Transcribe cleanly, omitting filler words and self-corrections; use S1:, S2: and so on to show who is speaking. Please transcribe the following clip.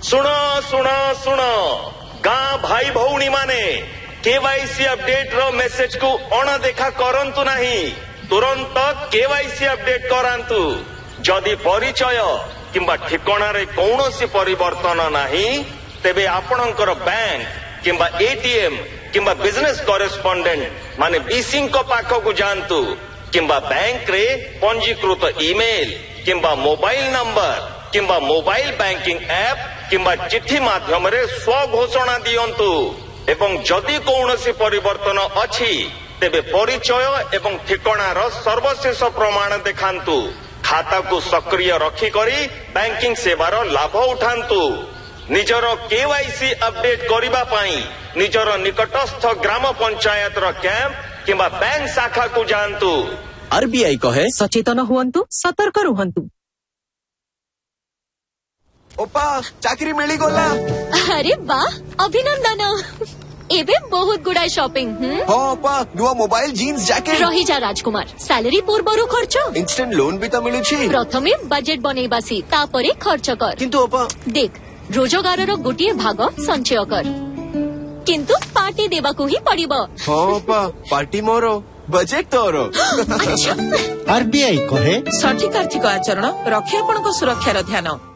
S1: सुनो सुनो सुनो गाँ भाई भौणी माने केवाईसी अपडेट रो मेसेज को अणदेखा करंतु नहीं तुरंत केवाईसी अपडेट करांतु जदि परिचय किंबा ठिकाना रे कौनसी परिवर्तन नहीं तेबे आपणकर बैंक किंबा एटीएम किंबा बिजनेस करेस्पोंडेंट माने बीसी को पाख को जानतु किंबा बैंक रे पंजीकृत ईमेल किंबा मोबाइल नंबर किंबा मोबाइल बैंकिंग ऐप किंबा चिट्ठी माध्यम रे स्व घोषणा दियंतु एवं जदि कौनसी परिवर्तन अछि तेबे परिचय एवं ठिकानार सर्वशेष प्रमाण देखांतु खाता को सक्रिय रखी करी बैंकिंग सेवार लाभ उठांतु निजर केवाईसी अपडेट करिबा पाई निजर निकटस्थ ग्राम पंचायत रो कैंप किंबा बैंक शाखा को जानतु।
S2: आरबीआई कहे
S3: सचेतन हुअन्तु सतर्क रुहन्तु।
S2: ओपा चाकरी मिली गला।
S4: अरे वाह अभिनंदन एबे बहुत गुड़ाई शॉपिंग।
S2: हाँ ओपा नुआ मोबाइल जीन्स जैकेट
S4: रही जा राजकुमार सैलरी पूर्वरु खर्च
S2: इंस्टेंट लोन भी तो मिलू छी
S4: प्रथमे बजेट बनेबासी तापरे खर्च कर
S2: किंतु ओपा
S4: देख रोजगार रो गोटिए भाग संचय कर किंतु पार्टी देबाकू ही पड़िबो।
S2: हाँ ओपा पार्टी मोरो बजेट तोरो।
S3: आरबीआई कहे सठिक आर्थिक आचरण रखे आपनको सुरक्षार ध्यान।